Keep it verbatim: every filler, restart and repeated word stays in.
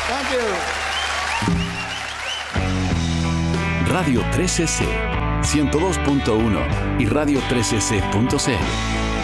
Thank you. Radio trece C, ciento dos punto uno y radio trece c punto c l.